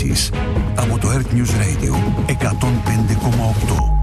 ειδήσεις από το Earth News Radio 105,8.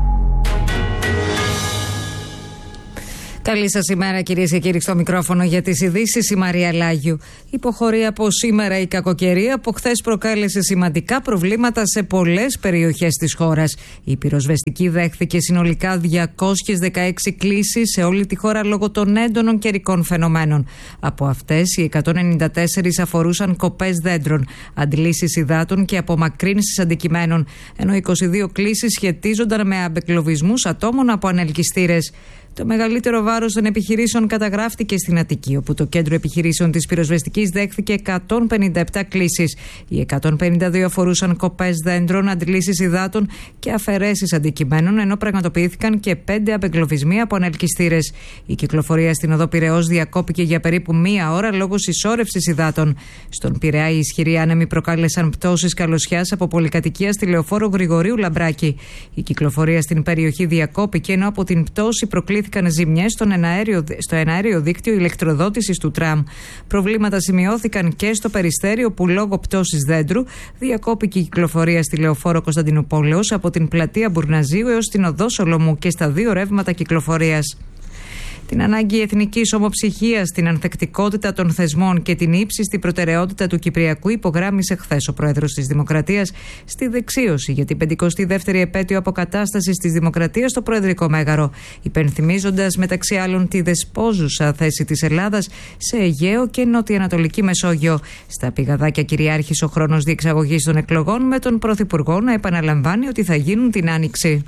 Καλή σας ημέρα, κυρίες και κύριοι, στο μικρόφωνο για τις ειδήσεις η Μαρία Λάγιου. Υποχωρεί από σήμερα η κακοκαιρία, από χθες προκάλεσε σημαντικά προβλήματα σε πολλές περιοχές της χώρας. Η πυροσβεστική δέχθηκε συνολικά 216 κλήσεις σε όλη τη χώρα λόγω των έντονων καιρικών φαινομένων. Από αυτές, οι 194 αφορούσαν κοπές δέντρων, αντλήσεις υδάτων και απομακρύνσεις αντικειμένων, ενώ 22 κλήσεις σχετίζονταν με αμπεκλωβισμούς ατόμων από ανελκυστήρες. Το μεγαλύτερο βάρος των επιχειρήσεων καταγράφτηκε στην Αττική, όπου το κέντρο επιχειρήσεων της πυροσβεστικής δέχθηκε 157 κλήσεις. Οι 152 αφορούσαν κοπές δέντρων, αντλήσεις υδάτων και αφαιρέσεις αντικειμένων, ενώ πραγματοποιήθηκαν και 5 απεγκλωβισμοί από ανελκυστήρες. Η κυκλοφορία στην οδό Πειραιώς διακόπηκε για περίπου μία ώρα λόγω συσσόρευσης υδάτων. Στον Πειραιά, οι ισχυροί άνεμοι προκάλεσαν πτώσεις καλοσιάς από πολυκατοικία στη Λεωφόρο Γρηγορίου Λαμπράκη. Η κυκλοφορία στην περιοχή διακόπηκε, ενώ από την πτώση προκλήθηκαν ζημιές στο εναέριο δίκτυο ηλεκτροδότησης του τραμ. Προβλήματα σημειώθηκαν και στο Περιστέριο, που λόγω πτώσης δέντρου διακόπηκε η κυκλοφορία στη Λεωφόρο Κωνσταντινουπόλεως από την πλατεία Μπουρναζίου έως την οδό Σολομού και στα 2 ρεύματα κυκλοφορίας. Την ανάγκη εθνικής ομοψυχίας, την ανθεκτικότητα των θεσμών και την ύψιστη προτεραιότητα του Κυπριακού υπογράμμισε χθες ο Πρόεδρος της Δημοκρατίας στη δεξίωση για την 52η επέτειο αποκατάστασης της Δημοκρατίας στο Προεδρικό Μέγαρο, υπενθυμίζοντας μεταξύ άλλων τη δεσπόζουσα θέση της Ελλάδας σε Αιγαίο και Νοτιοανατολική Μεσόγειο. Στα πηγαδάκια κυριάρχησε ο χρόνος διεξαγωγής των εκλογών, με τον Πρωθυπουργό να επαναλαμβάνει ότι θα γίνουν την Άνοιξη.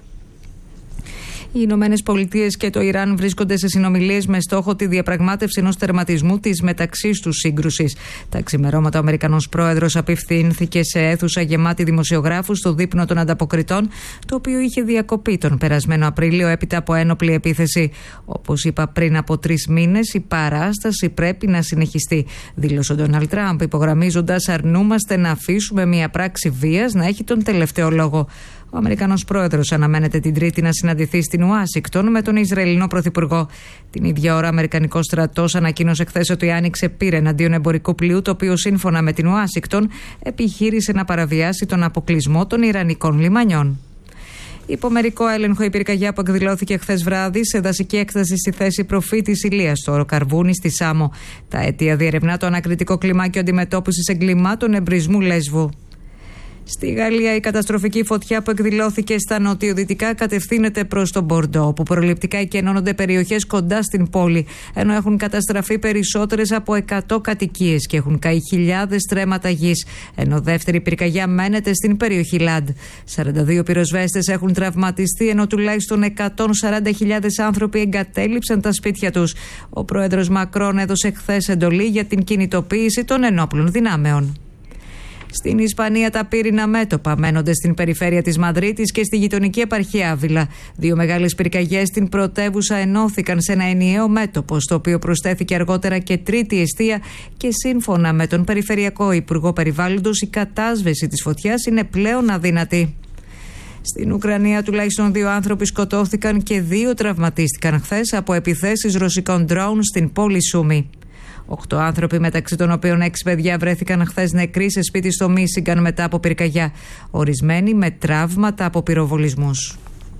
Οι Ηνωμένες Πολιτείες και το Ιράν βρίσκονται σε συνομιλίες με στόχο τη διαπραγμάτευση ενός τερματισμού της μεταξύ τους σύγκρουσης. Τα ξημερώματα ο Αμερικανός Πρόεδρος απευθύνθηκε σε αίθουσα γεμάτη δημοσιογράφους στο δείπνο των ανταποκριτών, το οποίο είχε διακοπεί τον περασμένο Απρίλιο έπειτα από ένοπλη επίθεση. Όπως είπα πριν από 3 μήνες, η παράσταση πρέπει να συνεχιστεί, δήλωσε ο Ντόναλντ Τραμπ, υπογραμμίζοντας: αρνούμαστε να αφήσουμε μια πράξη βίας να έχει τον τελευταίο λόγο. Ο Αμερικανός Πρόεδρος αναμένεται την Τρίτη να συναντηθεί στην Ουάσιγκτον με τον Ισραηλινό Πρωθυπουργό. Την ίδια ώρα, ο Αμερικανικός στρατός ανακοίνωσε χθες ότι άνοιξε πύρα εναντίον εμπορικού πλοίου, το οποίο σύμφωνα με την Ουάσιγκτον επιχείρησε να παραβιάσει τον αποκλεισμό των Ιρανικών λιμανιών. Υπό μερικό έλεγχο η πυρκαγιά που εκδηλώθηκε χθες βράδυ σε δασική έκταση στη θέση Προφήτης Ηλίας στο Οροκαρβούνι στη Σάμο. Τα αίτια διερευνά το ανακριτικό κλιμάκιο αντιμετώπισης εγκλημάτων εμπρισμού Λέσβου. Στη Γαλλία, η καταστροφική φωτιά που εκδηλώθηκε στα νοτιοδυτικά κατευθύνεται προς τον Μπορντό, όπου προληπτικά εκενώνονται περιοχές κοντά στην πόλη, ενώ έχουν καταστραφεί περισσότερες από 100 κατοικίες και έχουν καεί χιλιάδες στρέμματα γης, ενώ δεύτερη πυρκαγιά μένεται στην περιοχή Λαντ. 42 πυροσβέστες έχουν τραυματιστεί, ενώ τουλάχιστον 140.000 άνθρωποι εγκατέλειψαν τα σπίτια τους. Ο πρόεδρος Μακρόν έδωσε χθες εντολή για την κινητοποίηση των ενόπλων δυνάμεων. Στην Ισπανία, τα πύρινα μέτωπα μένονται στην περιφέρεια της Μαδρίτης και στη γειτονική επαρχία Άβυλα. 2 μεγάλες πυρκαγιές στην πρωτεύουσα ενώθηκαν σε ένα ενιαίο μέτωπο, στο οποίο προσθέθηκε αργότερα και τρίτη εστία, και σύμφωνα με τον Περιφερειακό Υπουργό Περιβάλλοντος, η κατάσβεση της φωτιάς είναι πλέον αδύνατη. Στην Ουκρανία, τουλάχιστον 2 άνθρωποι σκοτώθηκαν και 2 τραυματίστηκαν χθες από επιθέσεις ρωσικών ντρόουν στην πόλη Σούμι. 8 άνθρωποι, μεταξύ των οποίων 6 παιδιά, βρέθηκαν χθες νεκροί σε σπίτι στο Μίσιγκαν μετά από πυρκαγιά, ορισμένοι με τραύματα από πυροβολισμούς.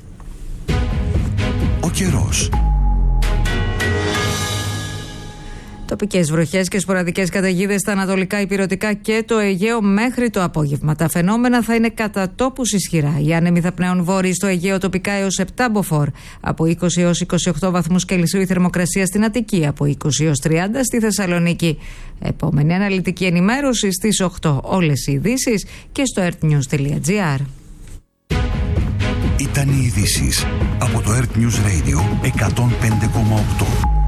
Ο καιρός. Τοπικές βροχές και σποραδικές καταιγίδες στα ανατολικά ηπειρωτικά και το Αιγαίο μέχρι το απόγευμα. Τα φαινόμενα θα είναι κατά τόπους ισχυρά. Οι άνεμοι θα πνέουν βόρειοι στο Αιγαίο τοπικά έως 7 μποφόρ. Από 20 έως 28 βαθμούς Κελσίου η θερμοκρασία στην Αττική. Από 20 έως 30 στη Θεσσαλονίκη. Επόμενη αναλυτική ενημέρωση στις 8. Όλες οι ειδήσεις και στο earthnews.gr. Ήταν οι ειδήσεις από το Earth News Radio 105,8.